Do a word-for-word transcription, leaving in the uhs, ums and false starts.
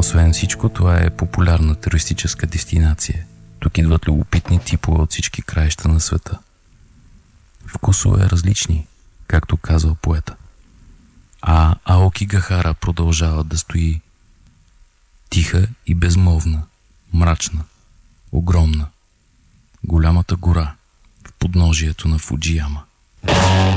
Освен всичко, това е популярна туристическа дестинация. Тук идват любопитни типове от всички краища на света. Вкусове различни, както казва поета. А Аокигахара продължава да стои тиха и безмолвна, мрачна, огромна, голямата гора в подножието на Фуджияма.